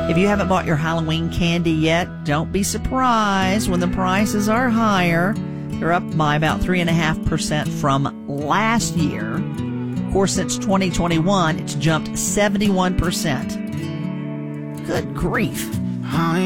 If you haven't bought your Halloween candy yet, don't be surprised when the prices are higher. They're up by about 3.5% from last year. Of course, since 2021, it's jumped 71%. Good grief.